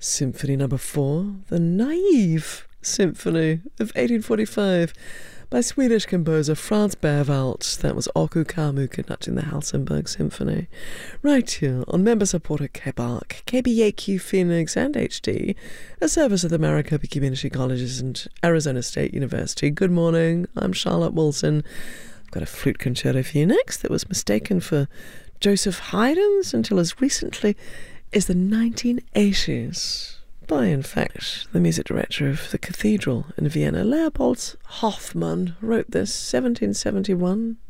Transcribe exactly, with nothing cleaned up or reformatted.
Symphony Number Four, the Naive Symphony of eighteen forty-five by Swedish composer Franz Berwald. That was Aku Kamu conducting the Helsingborg Symphony. Right here on member-supported K B A R C, K B A Q Phoenix and H D, a service of the Maricopa Community Colleges and Arizona State University. Good morning, I'm Charlotte Wilson. I've got a flute concerto for you next that was mistaken for Joseph Haydn's until as recently as the nineteen eighties by, in fact, the music director of the cathedral in Vienna, Leopold Hoffmann, wrote this seventeen seventy-one.